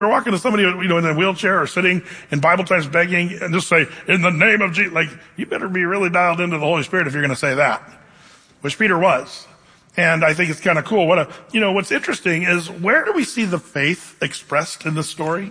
You're walking to somebody, in a wheelchair or sitting in Bible times begging and just say, in the name of Jesus, you better be really dialed into the Holy Spirit if you're going to say that, which Peter was. And I think it's kind of cool. What's interesting is, where do we see the faith expressed in this story?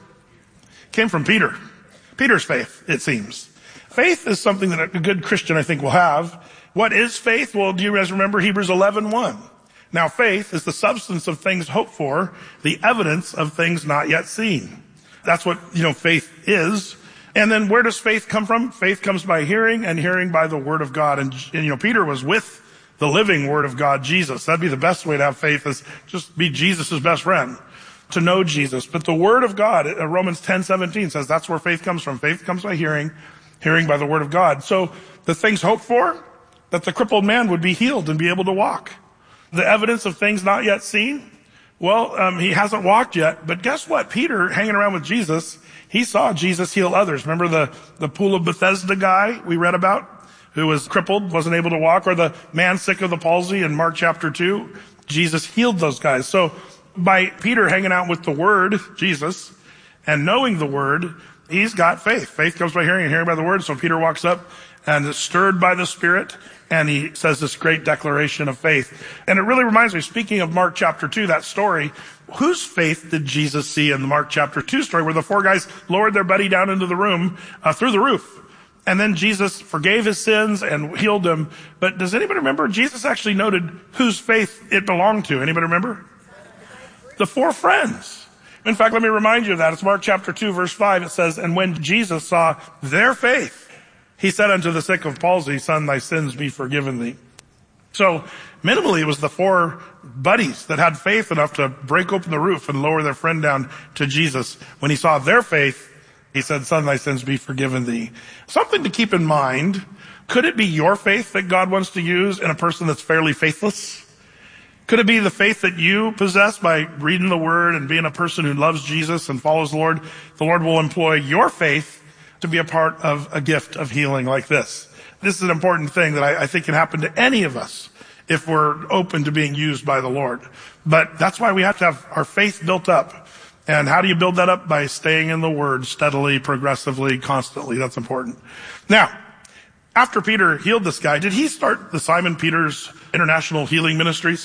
It came from Peter. Peter's faith, it seems. Faith is something that a good Christian, I think, will have. What is faith? Well, do you guys remember Hebrews 11:1? Now, faith is the substance of things hoped for, the evidence of things not yet seen. That's what, faith is. And then where does faith come from? Faith comes by hearing, and hearing by the word of God. And Peter was with the living word of God, Jesus. That'd be the best way to have faith, is just be Jesus' best friend, to know Jesus. But the word of God, Romans 10:17 says that's where faith comes from. Faith comes by hearing, hearing by the word of God. So the things hoped for, that the crippled man would be healed and be able to walk. The evidence of things not yet seen. Well, he hasn't walked yet, but guess what? Peter, hanging around with Jesus, he saw Jesus heal others. Remember the pool of Bethesda guy we read about, who was crippled, wasn't able to walk, or the man sick of the palsy in Mark chapter 2? Jesus healed those guys. So by Peter hanging out with the word, Jesus, and knowing the word, he's got faith. Faith comes by hearing, and hearing by the word. So Peter walks up and is stirred by the Spirit, and he says this great declaration of faith. And it really reminds me, speaking of Mark chapter 2, that story, whose faith did Jesus see in the Mark chapter 2 story, where the 4 guys lowered their buddy down into the room, through the roof? And then Jesus forgave his sins and healed him. But does anybody remember? Jesus actually noted whose faith it belonged to. Anybody remember? The 4 friends. In fact, let me remind you of that. It's Mark chapter 2, verse 5. It says, and when Jesus saw their faith, he said unto the sick of palsy, son, thy sins be forgiven thee. So minimally, it was the 4 buddies that had faith enough to break open the roof and lower their friend down to Jesus. When he saw their faith, he said, son, thy sins be forgiven thee. Something to keep in mind. Could it be your faith that God wants to use in a person that's fairly faithless? Could it be the faith that you possess by reading the word and being a person who loves Jesus and follows the Lord? The Lord will employ your faith to be a part of a gift of healing like this. This is an important thing that I think can happen to any of us if we're open to being used by the Lord. But that's why we have to have our faith built up. And how do you build that up? By staying in the word steadily, progressively, constantly. That's important. Now, after Peter healed this guy, did he start the Simon Peters International Healing Ministries?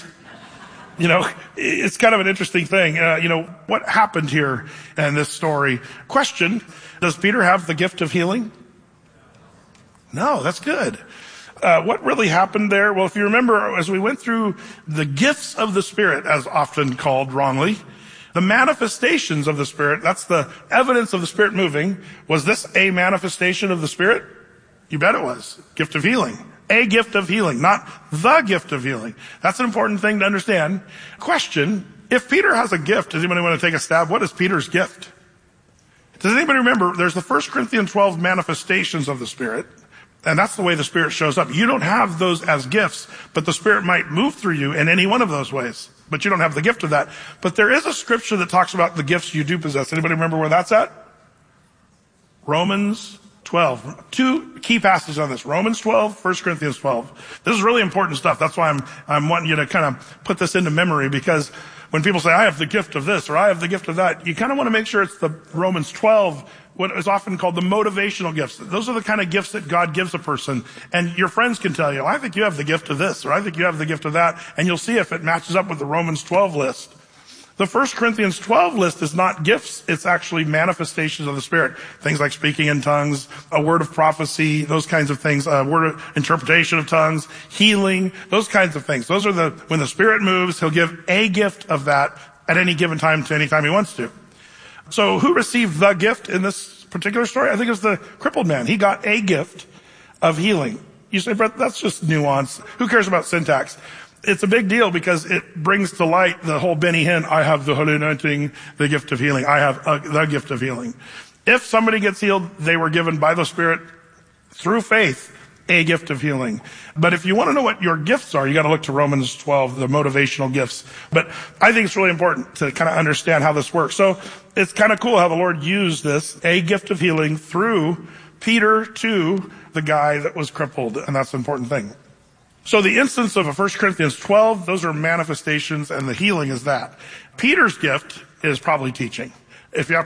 It's kind of an interesting thing. What happened here in this story? Question, does Peter have the gift of healing? No, that's good. What really happened there? Well, if you remember, as we went through the gifts of the Spirit, as often called wrongly, the manifestations of the Spirit, that's the evidence of the Spirit moving. Was this a manifestation of the Spirit? You bet it was. Gift of healing. A gift of healing, not the gift of healing. That's an important thing to understand. Question, if Peter has a gift, does anybody want to take a stab? What is Peter's gift? Does anybody remember, there's the 1 Corinthians 12 manifestations of the Spirit, and that's the way the Spirit shows up. You don't have those as gifts, but the Spirit might move through you in any one of those ways, but you don't have the gift of that. But there is a scripture that talks about the gifts you do possess. Anybody remember where that's at? Romans 12. 2 key passages on this. Romans 12, 1 Corinthians 12. This is really important stuff. That's why I'm wanting you to kind of put this into memory, because when people say, I have the gift of this or I have the gift of that, you kind of want to make sure it's the Romans 12, what is often called the motivational gifts. Those are the kind of gifts that God gives a person. And your friends can tell you, I think you have the gift of this, or I think you have the gift of that. And you'll see if it matches up with the Romans 12 list. The 1 Corinthians 12 list is not gifts, it's actually manifestations of the Spirit. Things like speaking in tongues, a word of prophecy, those kinds of things, a word of interpretation of tongues, healing, those kinds of things. Those are when the Spirit moves, He'll give a gift of that at any given time to any time He wants to. So who received the gift in this particular story? I think it was the crippled man. He got a gift of healing. You say, Brett, that's just nuance. Who cares about syntax? It's a big deal because it brings to light the whole Benny Hinn, I have the holy anointing, the gift of healing. I have the gift of healing. If somebody gets healed, they were given by the Spirit through faith a gift of healing. But if you want to know what your gifts are, you got to look to Romans 12, the motivational gifts. But I think it's really important to kind of understand how this works. So it's kind of cool how the Lord used this, a gift of healing, through Peter to the guy that was crippled. And that's an important thing. So the instance of 1 Corinthians 12, those are manifestations, and the healing is that. Peter's gift is probably teaching. if you have